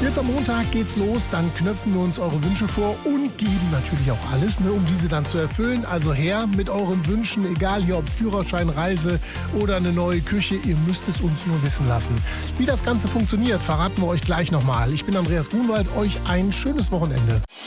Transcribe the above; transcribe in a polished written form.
Jetzt am Montag geht's los, dann knöpfen wir uns eure Wünsche vor und geben natürlich auch alles, um diese dann zu erfüllen. Also her mit euren Wünschen, egal hier ob Führerschein, Reise oder eine neue Küche, ihr müsst es uns nur wissen lassen. Wie das Ganze funktioniert, verraten wir euch gleich nochmal. Ich bin Andreas Grunwald, euch ein schönes Wochenende.